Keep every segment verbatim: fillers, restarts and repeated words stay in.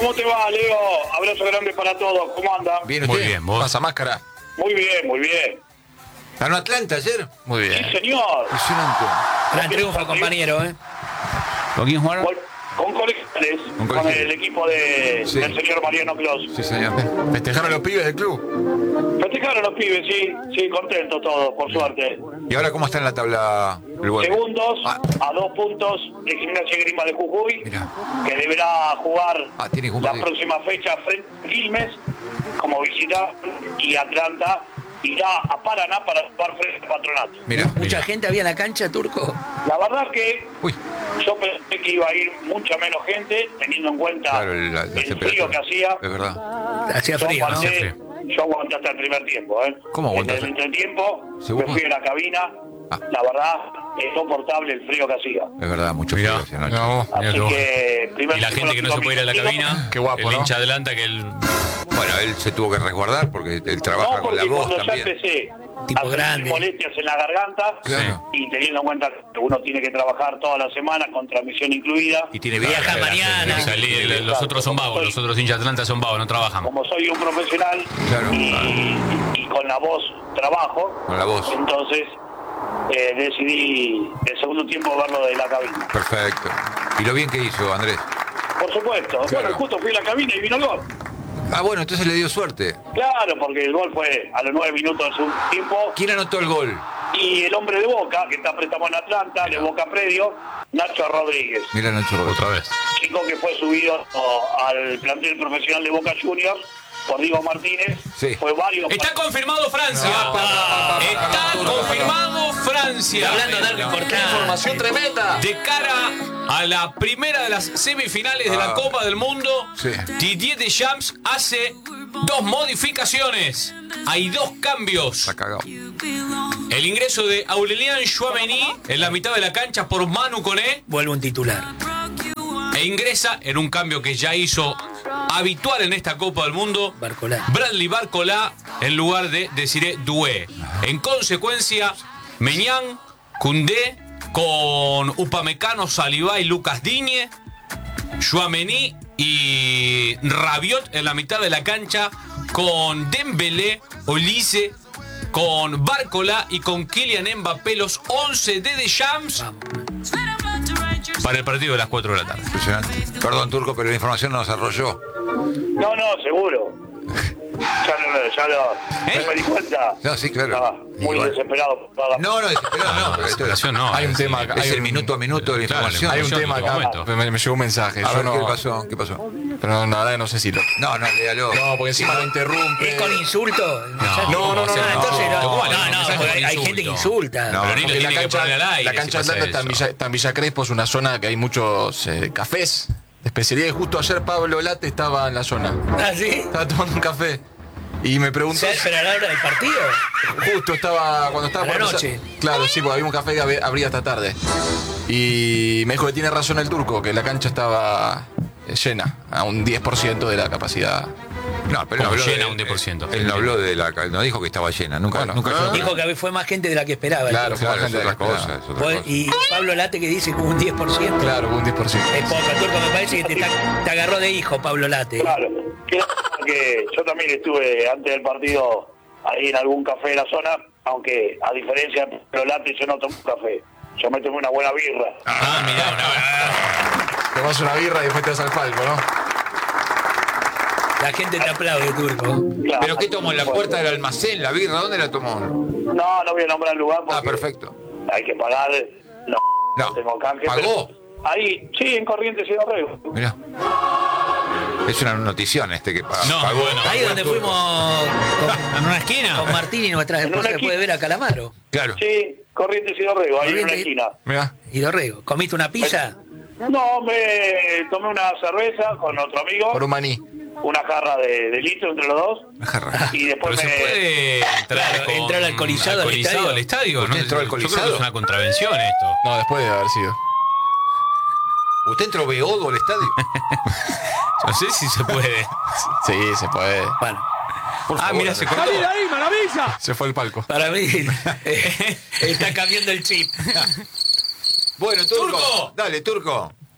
¿Cómo te va, Leo? Abrazo grande para todos. ¿Cómo andan? Bien, Muy usted. bien, vos. Pasa máscara. Muy bien, muy bien. ¿Ganó Atlanta ayer? Muy bien. Sí, señor. Impresionante. Gran triunfo, compañero, ¿eh? ¿Con quién jugaron? Con, con Colegiales, Con con, Colegiales. el equipo de, Sí. del señor Mariano Clos. Sí, señor. ¿Festejaron los pibes del club? Festejaron los pibes, sí, sí, contentos todos, por suerte. ¿Y ahora cómo está en la tabla el Wolves? Segundos, Ah. a dos puntos de Gimnasia y Grima de Jujuy, Mirá. que deberá jugar Ah, tiene que la jugar. próxima fecha frente a Quilmes como visita, y Atlanta irá a Paraná para jugar frente a Patronato. Mira. Mucha gente había en la cancha, Turco. La verdad que Uy, yo pensé que iba a ir mucha menos gente, teniendo en cuenta claro, el, la, la el frío temperatura. que hacía. Es verdad. Hacía Yo frío, ¿no? aguanté, Hacía yo aguanté hasta el primer tiempo, ¿eh? ¿Cómo aguantaste? En el entretiempo ¿Seguro? me fui a la cabina. Ah. La verdad, es soportable el frío que hacía. Es verdad, mucho Mirá, frío esa noche. no, mirá Así que vos. que, primer Y la tiempo gente que no lo se puede ir a la quiero cabina, Qué guapo, el ¿no? hincha adelanta que el... Bueno, él se tuvo que resguardar porque él trabaja No, con la porque voz cuando ya también. empecé Tipo a sentir grande. molestias en la garganta, Claro. y teniendo en cuenta que uno tiene que trabajar toda la semana con transmisión incluida, Y tiene Viaja viaje. mañana. Salí, los otros son vagos, los otros hinchas de Atlanta son vagos, no trabajan. como soy un profesional Claro. y, y con la voz trabajo, Con la voz. entonces eh, decidí el segundo tiempo verlo de la cabina. Perfecto. ¿Y lo bien que hizo, Andrés? Por supuesto. Claro. Bueno, justo fui a la cabina y vino el gol. Ah, bueno, entonces le dio suerte. Claro, porque el gol fue a los nueve minutos del segundo tiempo. ¿Quién anotó el gol? Y el hombre de Boca, que está préstamo en Atlanta, de Boca Predio, Nacho Rodríguez. Mira, Nacho Rodríguez. Otra vez. Chico que fue subido oh, al plantel profesional de Boca Juniors por Diego Martínez. Sí. Fue varios. Está confirmado Francia. No, pa, pa, pa, pa, Está pa, pa, confirmado Francia. Hablando de algo importante. Información tremenda. De cara a la primera de las semifinales de la Ah. Copa del Mundo, Sí. Didier Deschamps hace dos modificaciones. Hay dos cambios. Está cagado. El ingreso de Aurélien Tchouaméni en la mitad de la cancha por Manu Koné, Vuelve un titular. e ingresa en un cambio que ya hizo habitual en esta Copa del Mundo, Barcolá. Bradley Barcola en lugar de Desiré Doué. En consecuencia, Meñán, Koundé con Upamecano, Saliba y Lucas Digne, Tchouaméni y Rabiot en la mitad de la cancha con Dembélé, Olise, con Barcola y con Kylian Mbappé, los once de Deschamps para el partido de las cuatro de la tarde. Impresionante. Perdón, Turco, pero la información no nos arrolló. No, no, seguro. Ya lo, ya lo ¿Eh? no me di cuenta. No, sí, claro. Estaba muy Igual. desesperado. Estaba- No, no, desesperado no. Pero esto Desesperación no, Hay un es- tema acá. es hay el un- minuto a minuto de la Claro, información. Hay un Yo tema en acá. momento. Me, me llegó un mensaje. A Yo ver, no, ¿qué pasó? ¿Qué pasó? Pero no, la verdad no sé si lo. No, no, léalo. No, porque encima lo interrumpe. ¿Es con insulto? el mensaje? No, no, no, Ah, no, entonces no, no, ¿cómo no, le- no, mensaje porque con hay gente que insulto? insulta. No, Pero ni lo Porque tiene la que cancha, poner al aire la si cancha pasa Atlanta está en, eso. Villa, está en Villa Crespo, es una zona que hay muchos eh, cafés de especialidad. Y justo ayer Pablo Late estaba en la zona. ¿Ah, sí? Estaba tomando un café. Y me O preguntó. sea, pero a la hora del partido. Justo estaba. Cuando estaba A la por empezar- noche. Claro, sí, porque había un café que ab- abría hasta tarde. Y me dijo que tiene razón el turco, que la cancha estaba eh, llena, a un diez por ciento de la capacidad. No, pero Como no habló llena de- un diez por ciento. Él no habló de la. No dijo que estaba llena. Nunca. Bueno, nunca ah. Dijo que fue más gente de la que esperaba. Claro, Claro, fue es gente de otra la cosa. Es otra Pues- cosa. Y Pablo Late que dice como un diez por ciento. Claro, un diez por ciento. Es poco, Turco, me parece que te, está- te agarró de hijo, Pablo Late. Claro. Que yo también estuve antes del partido ahí en algún café de la zona, aunque a diferencia de los lates yo no tomo café. Yo me tomé una buena birra. Ah, mirá, una... Tomás una birra y después te vas al palco, ¿no? La gente te aplaude, Turco. Claro. ¿Pero qué tomó? ¿En la puerta del almacén? ¿La birra? ¿Dónde la tomó? No, no voy a nombrar el lugar porque Ah, perfecto. hay que pagar. No, No. tengo canje. ¿Pagó? pero- Ahí, sí, en Corrientes y Dorrego. Mirá. Es una notición este que pagó. No, pagó. bueno. Ahí donde fuimos con, ¿En una esquina? con Martín y nuestras En una esposas se esquina. puede ver a Calamaro. Claro. Sí, Corrientes y Dorrego, ahí en una Corrientes y- esquina. Mira. Y Dorrego. ¿Comiste una pizza? No, me tomé una cerveza con otro amigo, Por un maní. una jarra de, de litro entre los dos, Una jarra. y Pero después se me... puede entrar, Claro, con- entrar alcoholizado al estadio. al estadio. ¿Usted ¿no? entró Yo creo alcoholizado? que es una contravención esto. No, después de haber sido. ¿Usted entró beodo al estadio? No sé si se puede. Sí, se puede. Bueno, Por Ah, favor, mira, se Andrés. cortó. Se fue el palco. para mí eh, está cambiando el chip. Bueno, Turco. ¡Turco! Dale, Turco.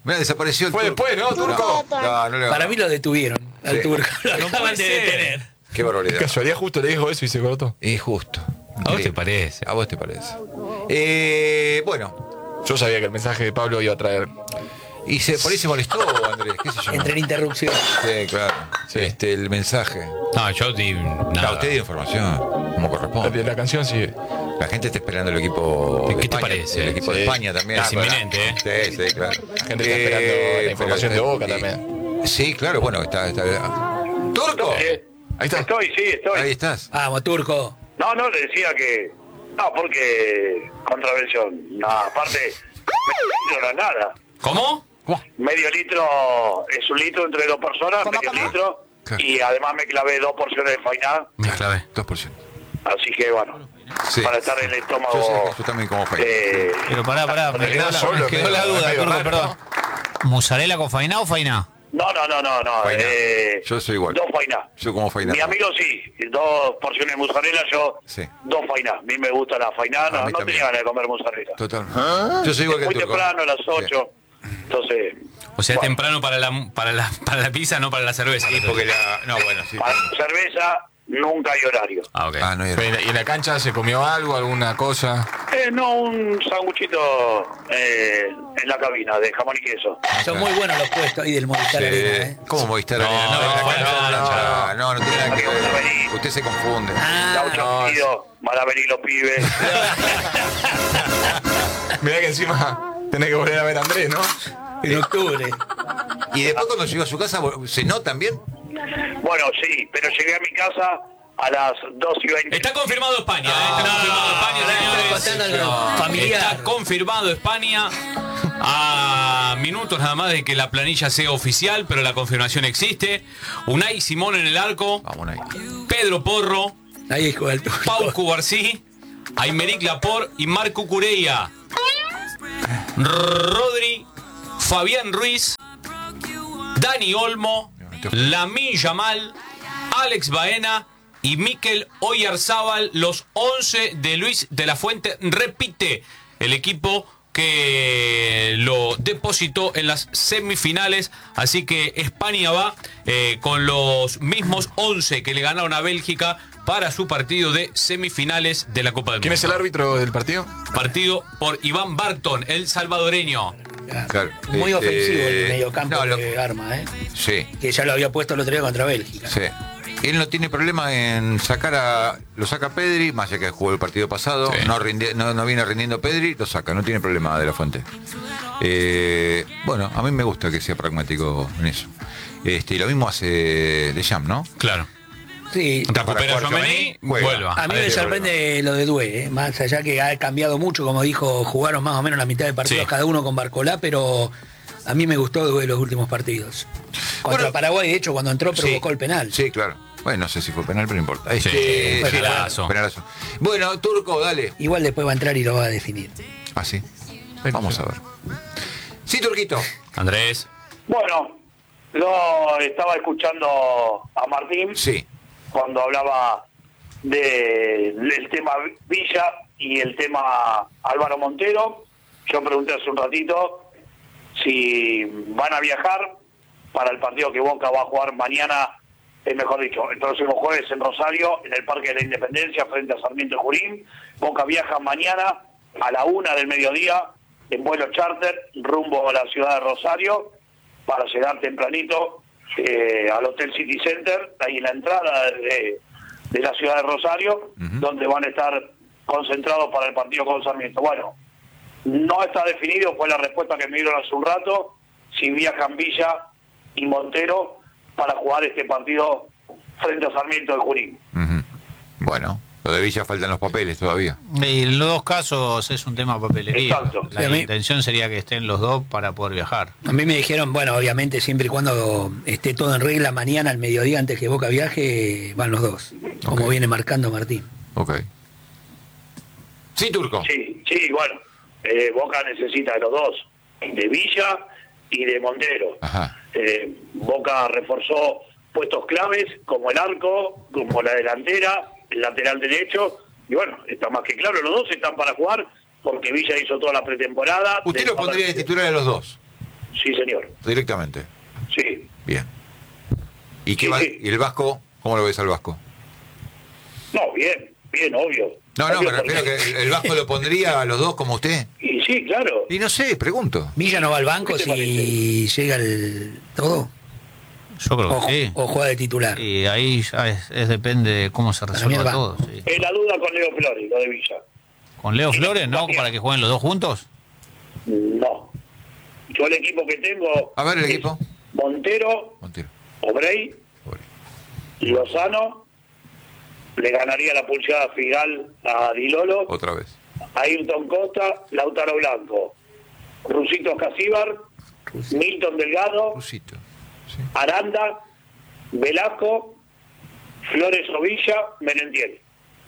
Mirá, desapareció el Fue turco. después, ¿no, Turco? No, no le Para mí lo detuvieron al Sí. turco. Lo No acaban puede de ser. detener. Qué barbaridad. Casualidad justo le dijo eso y se cortó. Injusto. ¿A vos te parece? A vos te parece. Eh, bueno, Yo sabía que el mensaje de Pablo iba a traer. y se, por ahí se molestó, Andrés, qué sé yo. Entre la interrupción. Sí, claro. Sí. Este, el mensaje. No, yo di Claro, nada. usted dio información, como La, corresponde. la canción sigue. La gente está esperando el equipo. ¿Qué de te España, parece? El equipo Sí. de España también. Es inminente, ¿eh? Sí, sí, claro. La gente está esperando la información de Boca también. Sí, claro, bueno, está. está ¡Turco! Eh, Ahí está. Estoy, sí, estoy. Ahí estás. Vamos, turco. No, no, le decía que... No, porque... Contravención. No, aparte... Medio litro no es nada. ¿Cómo? Medio litro es un litro entre dos personas, ¿Cómo, medio cómo? litro. Claro. Y además me clavé dos porciones de fainá. Me clavé. dos por ciento. Así que bueno, Sí. para estar en el estómago... Yo, sé, yo también como fe. eh, Pero pará, pará, me Te quedó quedás la, solo, me quedó medio- la duda, medio turco, raro, perdón. ¿Mozzarella con fainá o fainá? no, no, no, no, no. Fainá. eh, Yo soy igual. Dos fainá. Yo como fainá. Mi amigo sí, dos porciones de mozzarella, yo Sí. dos fainá. A mí me gusta la fainá, no, A mí no también. tenía ganas de comer mozzarella. Total. Yo soy igual que el Muy turco. temprano, a las ocho. Entonces, O sea, bueno, temprano para la, para, la, para la pizza, no para la cerveza. Sí, porque la. No, bueno, sí. para la cerveza nunca hay horario. Ah, ok. Ah, no hay. Pero, ¿y en la cancha se comió algo, alguna cosa? Eh, no, un sanguchito eh, en la cabina de jamón y queso. Son muy buenos los puestos ahí del Movistar Sí. Arena, ¿eh? ¿Cómo Movistar No, Arena? No, en la no, cancha de la no, plancha. No, no tiene nada que ver. Usted se confunde. Ah, Gaucho no, Unido, van a venir los pibes. Mirá que encima tenés que volver a ver a Andrés, ¿no? en octubre. Y después cuando llegó a su casa, ¿se notan bien? Bueno, sí, pero llegué a mi casa a las dos y veinte. Está confirmado España, ¿eh? Está confirmado España, Estoy señores. contando algo familiar. Está confirmado España a minutos nada más de que la planilla sea oficial, pero la confirmación existe. Unai Simón en el arco, Vamos ahí. Pedro Porro, Ahí juega el turco. Pau Cubarsí, Aymeric Laporte y Marco Cureia. Rodri, Fabián Ruiz, Dani Olmo, Lamine Yamal, Alex Baena y Mikel Oyarzábal, los once de Luis de la Fuente. Repite el equipo que lo depositó en las semifinales, así que España va eh, con los mismos once que le ganaron a Bélgica para su partido de semifinales de la Copa del ¿Quién es el Mundo. árbitro del partido? Partido por Iván Barton, el salvadoreño. Claro. Muy Este, ofensivo el mediocampo no, lo- de Arma, ¿eh? Sí, Que ya lo había puesto el otro día contra Bélgica. sí. Él no tiene problema en sacar a. Lo saca Pedri, más allá que jugó el partido pasado. Sí. No, rindi- no, no viene rindiendo Pedri, lo saca, no tiene problema de la Fuente. Eh, bueno, a mí me gusta que sea pragmático en eso. Este, y lo mismo hace De Jam, ¿no? Claro. Sí. Recupera jugar Tchouaméni, juega. vuelva. A mí me Ahí te sorprende lo de Due, ¿eh? Más allá que ha cambiado mucho, como dijo, jugaron más o menos la mitad de partidos Sí. cada uno con Barcolá, pero a mí me gustó Due los últimos partidos. Contra Bueno, Paraguay, de hecho, cuando entró provocó Sí. el penal. Sí, claro. Bueno, no sé si fue penal, pero no importa. Sí, Este, fue sí, penalazo. penalazo. Bueno, Turco, dale. Igual después va a entrar y lo va a definir. Ah, sí. Vamos a ver. Sí, Turquito. Andrés. Bueno, lo estaba escuchando a Martín Sí. cuando hablaba de- del tema Villa y el tema Álvaro Montero. Yo pregunté hace un ratito si van a viajar para el partido que Boca va a jugar mañana, eh, mejor dicho, el próximo jueves en Rosario, en el Parque de la Independencia, frente a Sarmiento de Junín. Boca viaja mañana a la una del mediodía en vuelo charter rumbo a la ciudad de Rosario para llegar tempranito eh, al Hotel City Center, ahí en la entrada de, de la ciudad de Rosario, Ujú. donde van a estar concentrados para el partido con Sarmiento. Bueno, no está definido, fue la respuesta que me dieron hace un rato, si viajan Villa y Montero para jugar este partido frente a Sarmiento de Junín. Ujú. Bueno, lo de Villa faltan los papeles todavía. Y en los dos casos es un tema papelería. Exacto. La Sí, a mí- intención sería que estén los dos para poder viajar. A mí me dijeron, bueno, obviamente siempre y cuando esté todo en regla, mañana al mediodía antes que Boca viaje, van los dos, como Ok. viene marcando Martín. Ok. Sí, Turco. Sí, sí, bueno, eh, Boca necesita de los dos, de Villa y de Montero. Ajá. Eh, Boca reforzó puestos claves como el arco, como la delantera, el lateral derecho, y bueno, está más que claro, los dos están para jugar porque Villa hizo toda la pretemporada. ¿Usted Del- lo pondría de titular a los dos? Sí, señor. Directamente. Sí. Bien. ¿Y, qué Sí, va- sí. ¿Y el Vasco? ¿Cómo lo ves al Vasco? No, bien, bien, obvio. No, no, Obvio, me refiero porque- que el, el Vasco lo pondría a los dos como usted. Y sí, claro. Y no sé, pregunto. Villa no va al banco ¿Qué te si llega el todo. Yo creo O, que sí. o juega de titular. Y ahí ya es, es depende de cómo se mí resuelva va. todo. Sí. Es la duda con Leo Flores, lo de Villa. Con Leo Flores, ¿no? Para que jueguen los dos juntos. No. Yo el equipo que tengo... A ver el es equipo. Montero, Montero. Obrey, Pobre. Lozano, le ganaría la pulseada final a Dilolo, Otra vez. Ayrton Costa, Lautaro Blanco, Rusito Casíbar, Milton Delgado, Rusito. Sí. Aranda, Velasco, Flores Ovilla, Merentiel.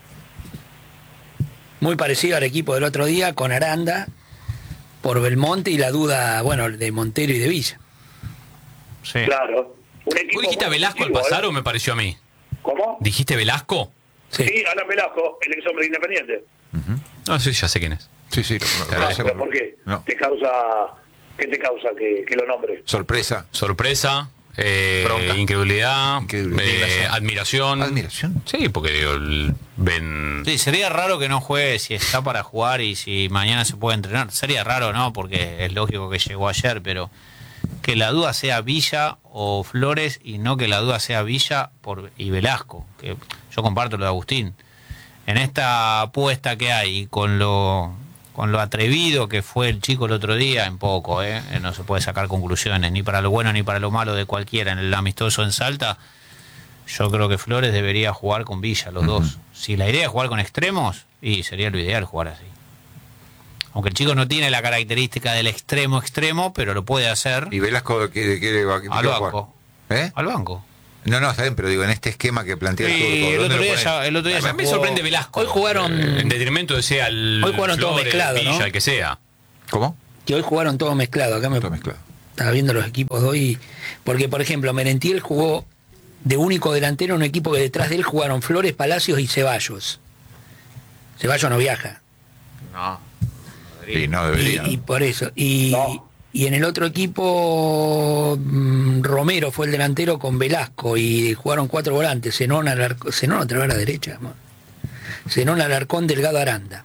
Muy parecido al equipo del otro día con Aranda por Belmonte y la duda, bueno, de Montero y de Villa. Sí. Claro. Un equipo ¿Vos dijiste a muy Velasco al ofensivo, pasar ¿eh? o me pareció a mí? ¿Cómo? ¿Dijiste Velasco? Sí. Sí, Alan Velasco, el ex hombre de Independiente. No, sí, ya sé quién es. Sí, sí. Lo, lo- lo Claro, Ah, hacemos. pero ¿por qué? No. ¿Te causa, ¿Qué te causa que, que lo nombre? Sorpresa. Sorpresa, eh, Bronca. incredulidad, Incredulidad. eh, admiración. Admiración. Sí, porque digo, el- ven... Sí, sería raro que no juegue si está para jugar y si mañana se puede entrenar. Sería raro, ¿no? Porque es lógico que llegó ayer, pero que la duda sea Villa o Flores y no que la duda sea Villa por, y Velasco. Que yo comparto lo de Agustín. En esta apuesta que hay, con lo con lo atrevido que fue el chico el otro día, en poco, ¿eh? No se puede sacar conclusiones, ni para lo bueno ni para lo malo de cualquiera en el amistoso en Salta. Yo creo que Flores debería jugar con Villa, los dos. Si la idea es jugar con extremos, y sería lo ideal jugar así. Aunque el chico no tiene la característica del extremo extremo, pero lo puede hacer ¿Y Velasco quiere, quiere, va- quiere al jugar? banco. ¿Eh? Al banco. No, no, está bien, pero digo, en este esquema que plantea el Y turco. el ¿dónde otro lo día pone? ya, el otro día A ya mí me jugó- sorprende Velasco. Hoy jugaron- eh, en detrimento de sea el Hoy jugaron todo Flores, mezclado, ¿no? Villa, el que sea. ¿Cómo? Que hoy jugaron todo mezclado. Acá me Todo mezclado. estaba viendo los equipos de hoy. Porque, por ejemplo, Merentiel jugó de único delantero en un equipo que detrás de él jugaron Flores, Palacios y Ceballos. Ceballos no viaja. No. Sí, no Y, debería. y por eso. Y, No. y en el otro equipo, mm, Romero fue el delantero con Velasco y jugaron cuatro volantes. Zenón, Alarcón, Zenón otra vez a la derecha. amor. Zenón, Alarcón, Delgado, Aranda.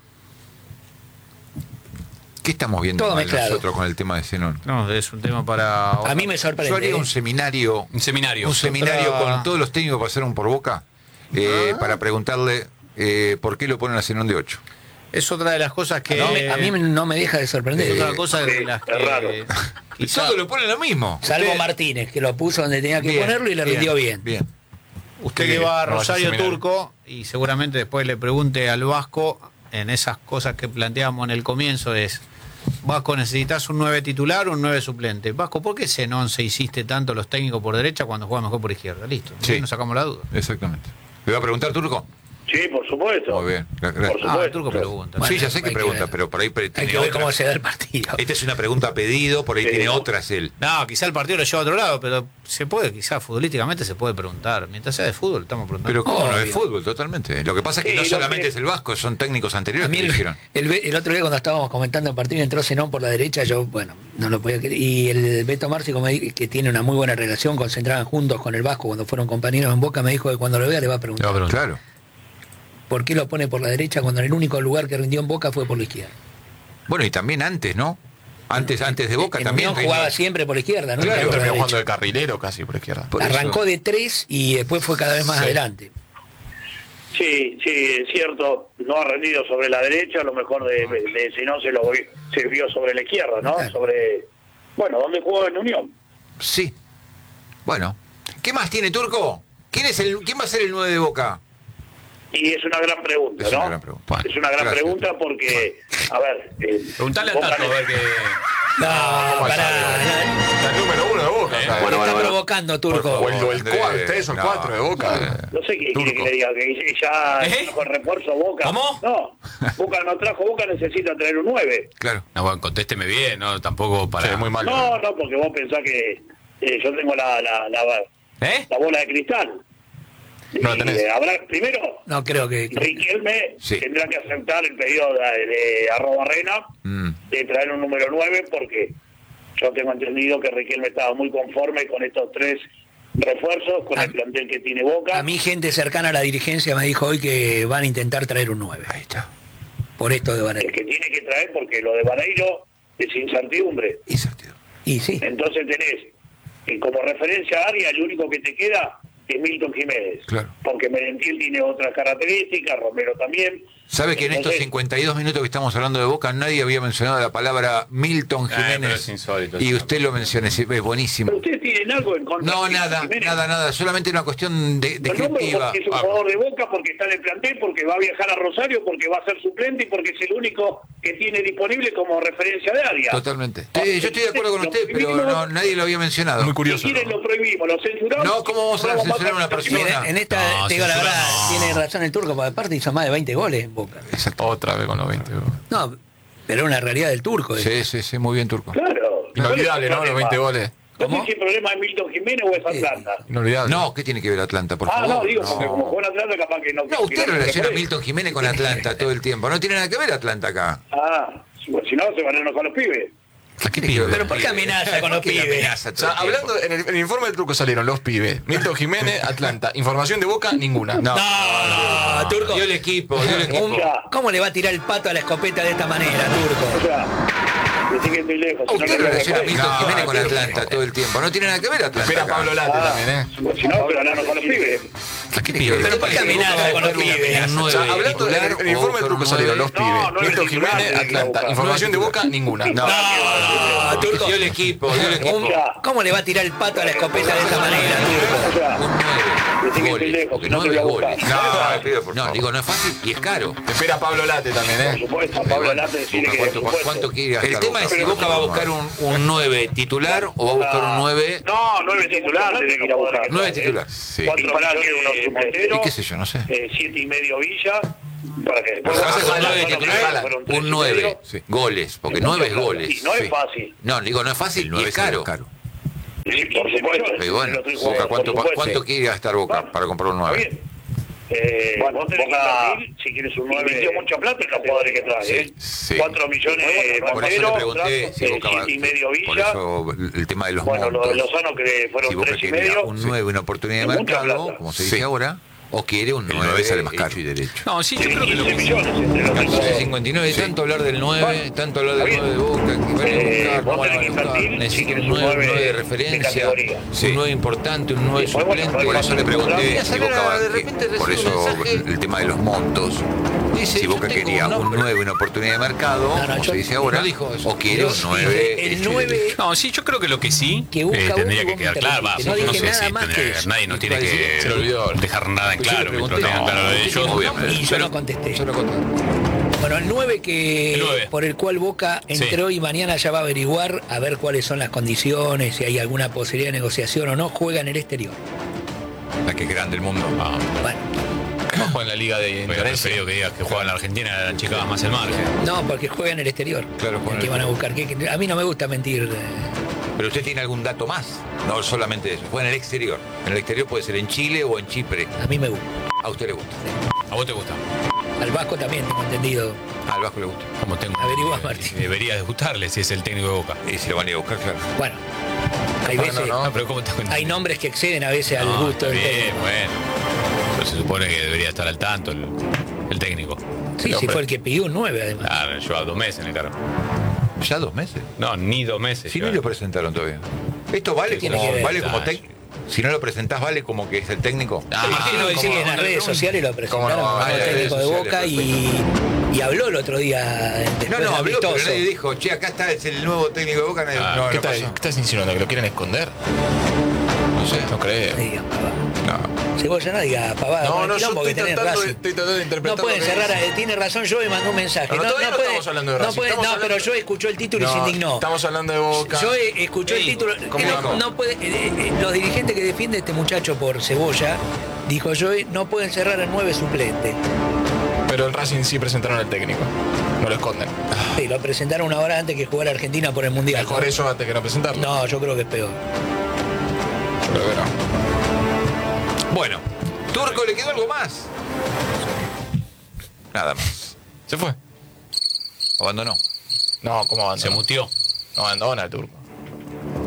¿Qué estamos viendo Todo mal mezclado. nosotros con el tema de Zenón? No, es un tema para... A mí me sorprende. Yo haría ¿eh? un seminario, Un seminario. un seminario Otra- con todos los técnicos que pasaron por Boca eh, para preguntarle eh, por qué lo ponen a Zenón de ocho. Es otra de las cosas que... No me- a mí no me deja de Es sorprender. otra cosa de Sí, las es raro. que... quizá Todos lo ponen lo mismo. Salvo Usted- Martínez, que lo puso donde tenía que Bien, ponerlo y le rindió bien. Bien. usted Sí, que va a no vaya a Rosario seminario. Turco y seguramente después le pregunte al Vasco en esas cosas que planteamos en el comienzo es... Vasco, ¿necesitas un nueve titular o un nueve suplente? Vasco, ¿por qué Zenón se hiciste tanto los técnicos por derecha cuando juega mejor por izquierda? Listo, Sí. nos sacamos la duda. Exactamente. ¿Le va a preguntar, Turco? Sí, por supuesto. Muy bien. Gra- Por gracias. supuesto. Ah, el Turco pregunta. Bueno, sí, ya sé que hay que pregunta, ver. pero por ahí pre- Hay tiene que ver otra. cómo se da el partido. Esta es una pregunta a pedido, por ahí Sí, tiene ¿no? otras él. No, quizá el partido lo lleva a otro lado, pero se puede, quizá futbolísticamente se puede preguntar. Mientras sea de fútbol, estamos preguntando. Pero cómo no es Obvio. fútbol, totalmente. Lo que pasa es que Sí, no lo solamente que- es el Vasco, son técnicos A anteriores mí que el, lo dijeron. el- el otro día cuando estábamos comentando el partido entró Zenón por la derecha, yo, bueno, no lo podía creer. Y el Beto Márcico, me di- que tiene una muy buena relación, concentraban juntos con el Vasco cuando fueron compañeros en Boca, me dijo que cuando lo vea le va a Le preguntar va a preguntar. Claro. por qué lo pone por la derecha cuando en el único lugar que rindió en Boca fue por la izquierda. Bueno, y también antes, ¿no? Antes, antes de Boca En también. Unión rindió. jugaba siempre por la izquierda, ¿no? Claro, Nunca por la Terminó derecha. jugando de carrilero casi por izquierda. Por eso- Arrancó de tres y después fue cada vez más Sí. adelante. Sí, sí, es cierto. No ha rendido sobre la derecha, a lo mejor de, de si no se lo vi- se vio sobre la izquierda, ¿no? Claro. Sobre, bueno, ¿dónde jugó en Unión? Sí. Bueno. ¿Qué más tiene, Turco? ¿Quién, es el, ¿Quién va a ser el nueve de Boca? Y es una gran pregunta, Es ¿no? una gran pregunta. Bueno, es una gran gracias. pregunta porque, a ver... eh, Preguntale a Boca Tato a ver ne- qué. No, ¿cómo pará, sabe? La número uno de Boca. Eh, o sea, bueno, está bueno, provocando, Turco. O el, o el Andrés, cuatro, tres o el no. cuatro de Boca. No sé qué quiere Turco. que le diga, que ya ¿Eh? con refuerzo Boca. ¿Cómo? No, Boca no trajo, Boca necesita tener un nueve. Claro. No, bueno, contésteme bien, ¿no? Tampoco para. Sí, muy mal. No, no, porque vos pensás que eh, yo tengo la, la, la, ¿Eh? la bola de cristal. No la Y, tenés. eh, habrá, primero, No creo que... Riquelme Sí. tendrá que aceptar el pedido de, de Arroba Arena Mm. de traer un número nueve porque yo tengo entendido que Riquelme estaba muy conforme con estos tres refuerzos, con Ah. el plantel que tiene Boca. A mí gente cercana a la dirigencia me dijo hoy que van a intentar traer un nueve. Ahí está. Por esto de El Vareiro. que tiene que traer, porque lo de Vareiro es incertidumbre. Incertidumbre. Y sí. Entonces tenés, eh, como referencia a área, el único que te queda es Milton Jiménez. Claro. Porque Merentiel tiene otras características, Romero también. ¿Sabe que en estos Entonces, cincuenta y dos minutos que estamos hablando de Boca nadie había mencionado la palabra Milton Ay, pero Jiménez? es insólito, Y sí. usted lo menciona, es es buenísimo. ¿Pero ustedes tienen algo en contra No, de Milton nada, Jiménez? nada, nada. Solamente una cuestión de, Lo nombro descriptiva. porque es un Ah, jugador de Boca, porque está en el plantel, porque va a viajar a Rosario, porque va a ser suplente y porque es el único que tiene disponible como referencia de área. Totalmente. Sí, yo estoy de acuerdo con Lo usted, pero prohibimos. no, nadie lo había mencionado. Muy curioso. Si quieren ¿no? lo prohibimos, lo censuramos. No, ¿cómo vamos a Vamos censurar a una a- persona? Mira, en esta, No, te digo la censura verdad, no. tiene razón el turco, porque aparte hizo más de veinte goles en Boca. Exacto. Otra vez con los veinte. No, pero es una realidad del turco. eso. Sí, sí, sí, muy bien, Turco. Claro. Inolvidable, ¿no? ¿Cuál es Los el veinte problema? goles. No ¿Cómo? sé si el problema es Milton Jiménez o es Atlanta. Inolvidable. No, ¿qué tiene que ver Atlanta, por Ah, favor? no, digo, porque No. como juega en Atlanta capaz que no... No, usted que no- relaciona a que- Milton Jiménez con Atlanta todo el tiempo. No tiene nada que ver Atlanta acá. Ah, bueno, si no, se van a enojar los pibes. ¿A qué pibe? Pero ¿por qué amenaza con los ¿Por qué pibes? amenaza O todo sea, el tiempo? hablando, en el, en el informe del truco salieron los pibes. Milton Jiménez, Atlanta. Información de Boca, ninguna. No, No, Turco. dio el equipo, dio el equipo. Un- ¿Cómo le va a tirar el pato a la escopeta de esta manera, O Turco? sea, decí que estoy lejos. si no, Usted no relaciona a lo Milton No, Jiménez con pero- Atlanta todo el tiempo. No tiene nada que ver Atlanta. Espera acá. Pablo Late Ah, también, ¿eh? Si no, se van a enojar los pibes. ¿A qué pibe? Pero ¿por qué amenaza con los pibes? Un O sea, nueve hablando en el, titular en el o informe del con truco un salieron nueve. los pibes. No, no es Milton titular, Jiménez, tiene que Atlanta. buscar. Información de No es Boca, ninguna. No, No, Turco. dio el equipo, dio el equipo. Un- ¿Cómo le va a tirar el pato a la escopeta de esta manera, Turco? O sea, Un decí que nueve estoy goles. lejos, Porque si no te nueve voy a goles. buscar. No, no, digo, no es fácil y es caro. Te espera Pablo Late también, Por ¿eh? supuesto, Pero Pablo bueno, Late decirle que ¿cuánto, por supuesto. cuánto quiere gastar El tema Boca? es si Boca va a buscar un, un nueve titular o va a buscar un nueve. No, nueve titular, tiene que ir a buscar. Nueve titular. Sí. Cuatro millones de Montero, ¿Y qué sé yo? No sé. eh, siete y medio Villa, para que después... Pero vas a hacer Fueron nueve tres, titular, fueron tres un y nueve. medio. Sí. Goles, porque Es nueve mucho plata. goles. Sí, no es Sí. fácil. No, digo, no es fácil y es caro. Sí, por supuesto. Pero bueno, Los tres Boca, jugadores, ¿cuánto, por supuesto. ¿cuánto quiere gastar Boca para comprar un Está nueve? bien. Eh, bueno, vos tenés que invertir, si quieres un nueve, invirtió mucha plata en los jugadores que trae, Sí, ¿eh? sí. cuatro millones de Por eso le pregunté si Boca va. siete y medio Por Villa. eso el tema de los Bueno, lo de montos. Lozano que fueron Si Boca tres y quería medio. un nueve, una oportunidad de Es mucha mercado, plata. como se dice ahora, o quiere un nueve, nueve sale más caro. hecho y derecho. No, sí, yo Tiene creo que lo quince que millones entre los tres Casi jugadores. cincuenta y nueve, tanto hablar del nueve, tanto hablar del Está nueve de Boca, que van a Eh, buscar, vos cómo tenés van a que buscar. invertir, Necesitan si un querés un nueve, un nueve nueve de de referencia, categoría. un nueve importante, un nueve Sí, podemos- suplente. podemos Por eso le pregunté Podría si Boca va, de repente por recibe un eso mensaje. el tema de los montos. Dice, Si yo Boca tengo quería un un nombre. nueve, una oportunidad de mercado, No, no, como yo- se dice ahora, no dijo eso. o quiere Yo un sí nueve dije, el hecho y nueve derecho. No, sí, yo creo que lo que sí Que busca eh, uno tendría y que vos quedar me claro. interrumpiste. Va, No no, dije sé nada si más tendría que que- eso. nadie nos tiene que Se lo olvidó. dejar nada en Pues yo claro, le que lo pregunté, tengan no, claro de usted ellos. tiene un nombre. Y yo Pero- no contesté. Yo lo conté. Bueno, el nueve que El nueve. por el cual Boca entró y mañana ya va a averiguar a ver cuáles son las condiciones, si hay alguna posibilidad de negociación o no, juega en el exterior. La que grande el mundo. Ah, Bueno, No juega en la liga de hubiera Indonesia. preferido que digas que juega en la Argentina, la achicaba más el margen. no, porque juega en el exterior. Claro, juega en que el van a buscar. Que- que- a mí no me gusta mentir. eh. Pero usted tiene algún dato más, no solamente eso. Juega en el exterior. En el exterior puede ser en Chile o en Chipre. A mí me gusta. A usted le gusta. ¿A vos te gusta? Al Vasco también tengo entendido. Al Vasco le gusta. Como tengo. Averigua, eh, Martín. Debería de gustarle si es el técnico de Boca. Y si lo van a ir a buscar, claro. Bueno, hay No, veces, no, no. Ah, pero ¿cómo te hay nombres que exceden a veces al No, gusto está del bien, técnico. bueno. Pero se supone que debería estar al tanto el, el técnico. Sí, sí, fue el que pidió un nueve además. Claro, lleva dos meses en el cargo. Ya dos meses. No, ni dos meses. Si no lleva. lo presentaron todavía. Esto vale Tiene como, que ver. vale como técnico. Si no lo presentás, vale como que es el técnico. Ah, Sí, no, y ¿cómo sí, en no? las redes sociales lo presentaron ¿Cómo no? como Ah, el en las técnico de redes Boca sociales, y, y habló el otro día después No, no, del habló, pero amistoso. nadie dijo, che, acá está, es el nuevo técnico de Boca. Nadie- Ah, no, ¿Qué no estás, pasó. ¿Qué estás insinuando? ¿Que lo quieren esconder? No sé. No creo. No digas pavada. No. Cebolla, no diga pavada. No, con el no, yo quilombo que estoy tenés tratando, de, Racing. estoy tratando de interpretar. No pueden lo que cerrar, dice. eh, tiene razón, yo me mandó un mensaje. Pero No, todavía no puede- estamos hablando de no Racing, puede- estamos no, hablando- pero yo escuchó el título y se No, indignó. Estamos hablando de Boca. Yo eh, escuché el Ey, título. ¿cómo que no, ganó? no puede, eh, eh, los dirigentes que defiende este muchacho por Cebolla, dijo yo, no pueden cerrar a nueve suplentes. Pero el Racing sí presentaron al técnico. No lo esconden. Sí, lo presentaron una hora antes que jugar Argentina por el Mundial. Mejor eso antes que no presentarlo. No, yo creo que es peor. Yo creo que no. Bueno, Turco, ¿le quedó algo más? Nada más. ¿Se fue? Abandonó. No, ¿cómo abandona? Se mutió. No abandona el turco.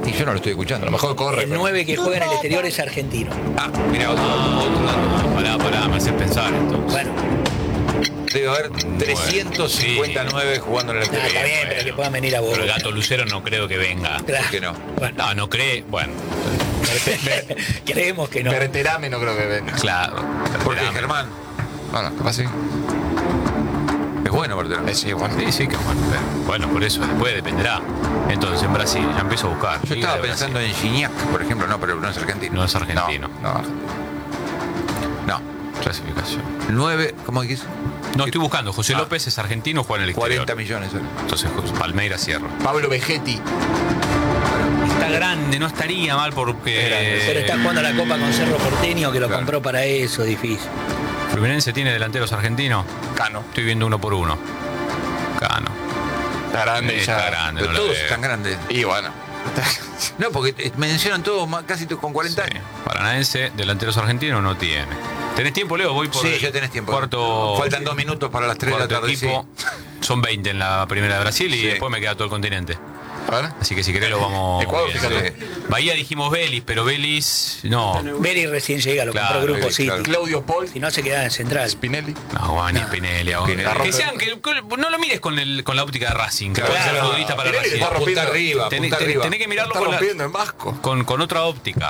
Y yo no lo estoy escuchando. A lo mejor corre. El pero- nueve que juega en el exterior es argentino. Ah, mira, otro, Ah, otro dato. Pará, pará, me haces pensar entonces. Bueno, Debe haber trescientos cincuenta y nueve jugando en el nada, exterior. está bien, pero que pueda venir a vos. Pero el gato Lucero no creo que venga. Claro. ¿Por qué no? Bueno, No, no cree. Bueno, creemos que no. Berterame no creo que venga. claro. Porque Esperame. Germán Bueno, capaz sí. es bueno, Berterame. Eh, sí, bueno. Sí, sí, que bueno. pero, bueno, por eso, después dependerá. Entonces, en Brasil, ya empiezo a buscar. Yo Liga estaba de pensando en Gignac, por ejemplo, no, pero no es Brasil. argentino. No es argentino. No, No. Clasificación. nueve, ¿cómo dijiste? No, estoy buscando. José Ah. López es argentino, juega en el exterior. cuarenta millones. ¿eh? Entonces, Palmeiras cierra. Pablo Vegetti. Está grande, no estaría mal porque. Pero está jugando la Copa con Cerro Porteño, que lo Claro. compró para eso, difícil. Fluminense tiene delanteros argentinos. Cano. Estoy viendo uno por uno. Cano. Está grande Está ya. grande, Pero no lo todos veo. están grandes. Y bueno. No, porque eh, mencionan todos ma- casi to- con cuarenta Sí. años. Paranaense, delanteros argentinos no tiene. ¿Tenés tiempo, Leo? Voy por Sí, el ya tenés tiempo. Cuarto, Faltan dos minutos para las tres de la cuarto tarde. equipo. Sí. Son veinte en la primera de Brasil y Sí. después me queda todo el continente. A ver. Así que si querés lo vamos. Ecuador, bien. fíjate. Bahía dijimos Vélez, pero Vélez. No. Vélez recién llega, lo Claro, compró Grupo Vélez, City. claro. Claudio Paul. Si no, se queda en Central. Spinelli. No, Juan Spinelli ahora. Spinelli. Que sean, que, que no lo mires con, el, con la óptica de Racing, que Claro, puede ser claro. futbolista para Spinelli Racing. está Punta rompiendo. arriba, Tenés, punta tenés- arriba. tenés que mirarlo Está con, la- rompiendo en Vasco. con, con otra óptica.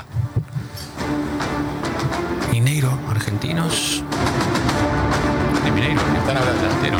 Mineiro, argentinos. De Mineiro, Están hablando. delantero.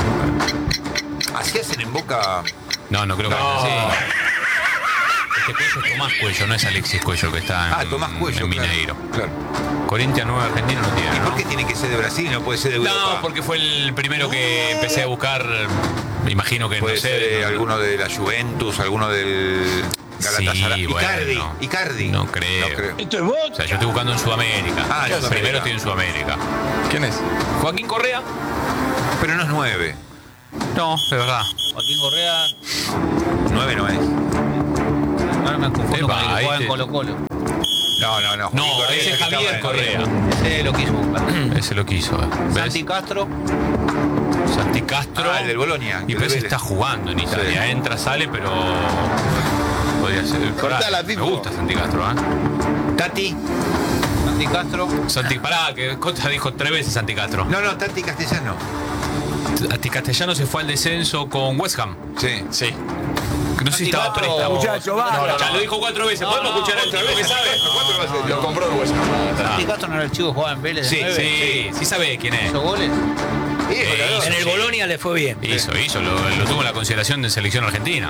Así hacen en Boca. No, no creo que No. haya así. Este Cuello es Tomás Cuello, no es Alexis Cuello que está en, Ah, Tomás Cuello. en claro. Mineiro. Claro. Corinthians nueve argentino no tiene, ¿Y ¿no? por qué tiene que ser de Brasil y no puede ser de Europa? No, porque fue el primero que empecé a buscar. Me imagino que Puede no sé. ser eh, no- alguno de la Juventus, alguno del Galatasaray. Sí, bueno. Icardi, Icardi. No creo. No creo. O sea, yo estoy buscando en Sudamérica. Ah, en Sudamérica. Primero estoy en Sudamérica. ¿Quién es? Joaquín Correa. Pero no es nueve. No, de verdad. Joaquín Correa, Nueve no es. ahora me confundo Epa, con el que ahí juega te- en Colo Colo. No, no, no. No, Joaquín Correa ese es que estaba Javier en- Correa. Ese lo quiso buscar. Ese lo quiso. eh. ¿Ves? Santi Castro, Santi Castro. Ah, el del Bolonia. Y el parece de que está Vélez. jugando en Italia. Sí. Entra, sale, pero. Podría ser. Cortala, Pará, me tipo. gusta Santi Castro, ¿eh? Tati. Santi Castro, Santi, pará, que Costa dijo tres veces Santi Castro. No, no, Tati Castellano. Santi Castellano se fue al descenso con West Ham. Sí. Sí. No sé si estaba Castro, préstamo. muchacho, va. No, no, Ya no. lo dijo cuatro veces. ¿Podemos no, escuchar otra vez? ¿Sabe? Lo compró el West Ham. Santi Castro no era el chico que jugaba en Vélez. de Sí, nueve, sí, sí sabe quién es. hizo goles. Eh, En el sí. Bolonia le fue bien. Hizo, hizo, lo, lo tuvo en la consideración de selección argentina.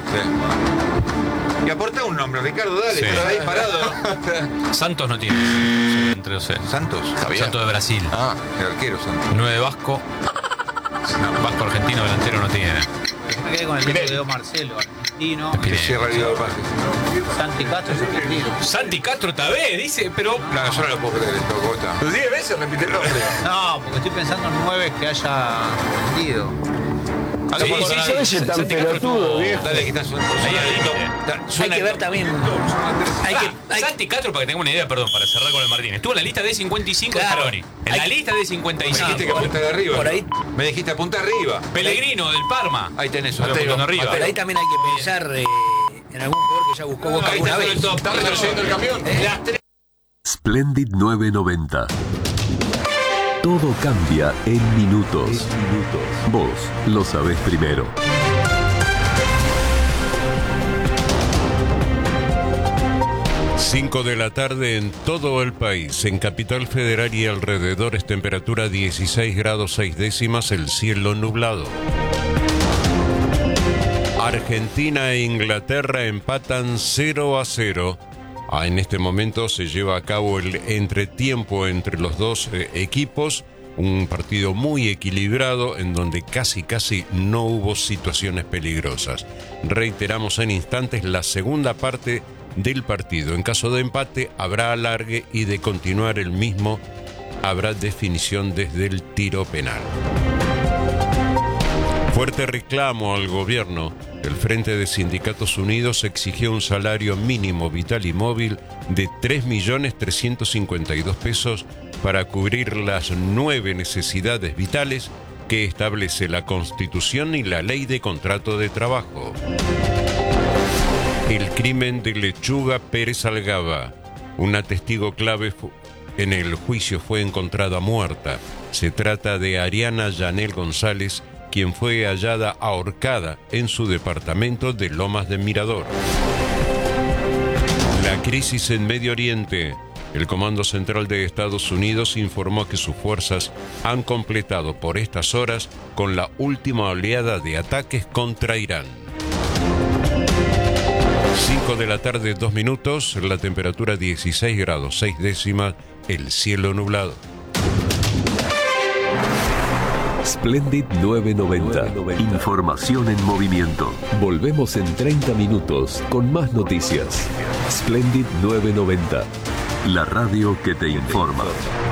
Sí. Y aporta un nombre, Ricardo, dale, Sí. estás ahí parado. Santos no tiene. Entre los seis. Santos. Javier. Santos de Brasil. Ah, El arquero Santos. nueve de Vasco. No, Vasco argentino delantero no tiene. Me quedé con el Spinelli. título de Marcelo, argentino. Que cierra el video de pases. Santi Castro es argentino. Santi Castro Tabé, dice, pero. No, yo no lo puedo creer esto, Costa. Los diez veces repite el nombre. No, porque estoy pensando en nueve que haya vendido. Sí, sí, sí, sí, Santi Castro tuvo- Dale, que está suena. Ahí adentro. Hay que ver también. Hay que, Ah, hay que- Santi Castro, para que tengamos una idea, perdón, para cerrar con el Martín. Estuvo en la lista de cincuenta y cinco Claro. de Scaloni. En Hay- la lista de cincuenta y cinco. Dijiste que apunta de arriba. Por ahí- Me dijiste apunta arriba. Pellegrino del Parma. Ahí tenés Estoy uno. apuntando arriba. pero ahí también hay que pensar eh, en algún jugador que ya buscó Boca Ahí alguna está vez. el top. Está retrocediendo el camión. Las tres. Splendid nueve noventa. Todo cambia en minutos. Vos lo sabés primero. cinco de la tarde en todo el país. En Capital Federal y alrededores, temperatura dieciséis grados seis décimas, el cielo nublado. Argentina e Inglaterra empatan cero a cero. Ah, en este momento se lleva a cabo el entretiempo entre los dos eh, equipos. Un partido muy equilibrado en donde casi casi no hubo situaciones peligrosas. Reiteramos en instantes la segunda parte del partido. En caso de empate habrá alargue y de continuar el mismo habrá definición desde el tiro penal. Fuerte reclamo al gobierno. El Frente de Sindicatos Unidos exigió un salario mínimo vital y móvil de tres millones trescientos cincuenta y dos pesos para cubrir las nueve necesidades vitales que establece la Constitución y la Ley de Contrato de Trabajo. El crimen de Lechuga Pérez Algaba. Una testigo clave en el juicio fue encontrada muerta. Se trata de Ariana Yanel González, quien fue hallada ahorcada en su departamento de Lomas de Mirador. La crisis en Medio Oriente. El Comando Central de Estados Unidos informó que sus fuerzas han completado por estas horas con la última oleada de ataques contra Irán. cinco de la tarde, dos minutos, la temperatura dieciséis grados, seis décimas, el cielo nublado. Splendid novecientos noventa. Información en movimiento. Volvemos en treinta minutos con más noticias. Splendid novecientos noventa. La radio que te informa.